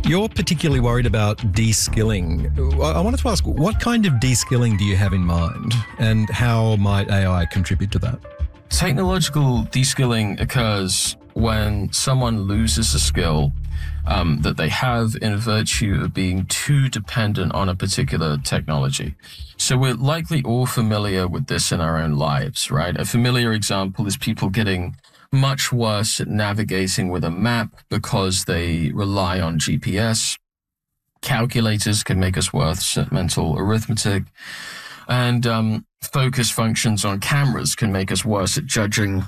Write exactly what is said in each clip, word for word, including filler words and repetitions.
You're particularly worried about de-skilling. I I wanted to ask, what kind of de-skilling do you have in mind, and how might A I contribute to that? Technological de-skilling occurs when someone loses a skill um, that they have in virtue of being too dependent on a particular technology. So we're likely all familiar with this in our own lives, right? A familiar example is people getting much worse at navigating with a map because they rely on G P S. Calculators can make us worse at mental arithmetic. And um, focus functions on cameras can make us worse at judging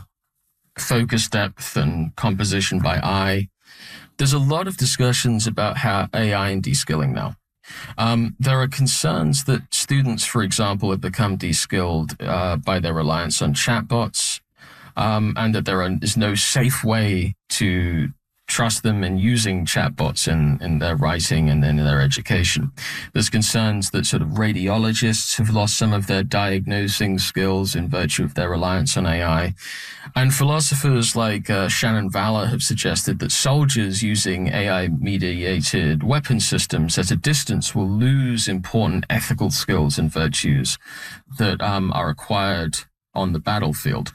focus depth and composition by eye. There's a lot of discussions about how A I and de-skilling now. Um, there are concerns that students, for example, have become de-skilled uh, by their reliance on chatbots. Um, and that there are, is no safe way to trust them in using chatbots in, in their writing and in their education. There's concerns that sort of radiologists have lost some of their diagnosing skills in virtue of their reliance on A I. And philosophers like uh, Shannon Valor have suggested that soldiers using A I-mediated weapon systems at a distance will lose important ethical skills and virtues that um, are acquired on the battlefield.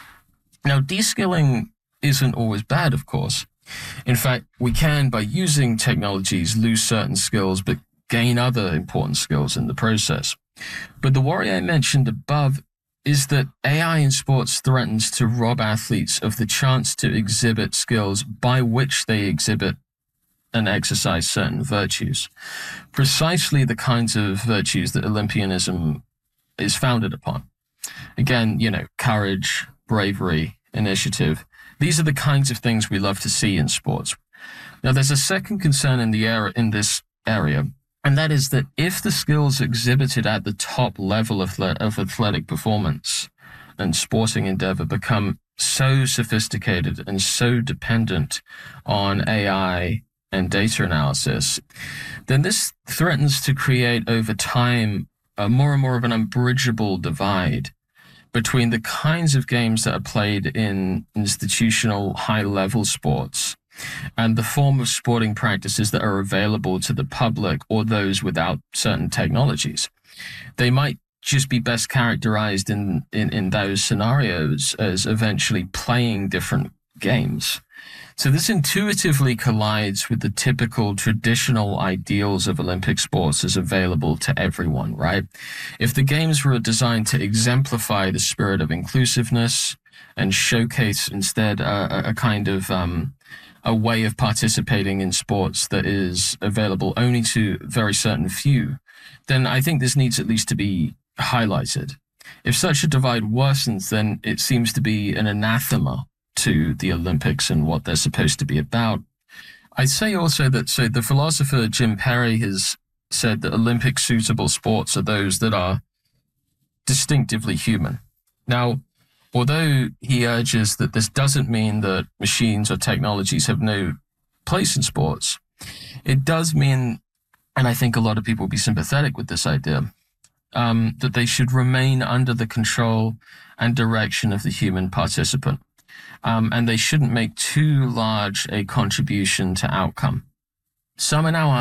Now, de-skilling isn't always bad, of course. In fact, we can, by using technologies, lose certain skills, but gain other important skills in the process. But the worry I mentioned above is that A I in sports threatens to rob athletes of the chance to exhibit skills by which they exhibit and exercise certain virtues. Precisely the kinds of virtues that Olympianism is founded upon. Again, you know, courage, bravery, initiative. These are the kinds of things we love to see in sports. Now, there's a second concern in the era, in this area, and that is that if the skills exhibited at the top level of, of athletic performance and sporting endeavor become so sophisticated and so dependent on A I and data analysis, then this threatens to create over time a more and more of an unbridgeable divide between the kinds of games that are played in institutional high-level sports and the form of sporting practices that are available to the public or those without certain technologies. They might just be best characterized in, in, in those scenarios as eventually playing different games. So this intuitively collides with the typical traditional ideals of Olympic sports as available to everyone, right? If the games were designed to exemplify the spirit of inclusiveness and showcase instead a, a kind of um, a way of participating in sports that is available only to very certain few, then I think this needs at least to be highlighted. If such a divide worsens, then it seems to be an anathema to the Olympics and what they're supposed to be about. I'd say also that, so the philosopher Jim Perry has said that Olympic suitable sports are those that are distinctively human. Now, although he urges that this doesn't mean that machines or technologies have no place in sports, it does mean, and I think a lot of people will be sympathetic with this idea, um, that they should remain under the control and direction of the human participant. Um, and they shouldn't make too large a contribution to outcome. Some are now